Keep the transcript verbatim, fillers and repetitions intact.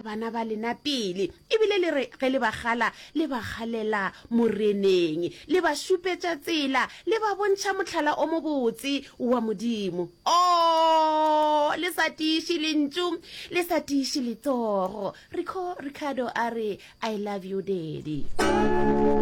bana ba lena pele ebile le re ge le ba gala le ba galela moreneng le ba šupetša tsela le ba bontšha motlhala o mobotse wa modimo oh le sa tiši lentšu le sa tiši letsogo Rico Ricardo are I love you daddy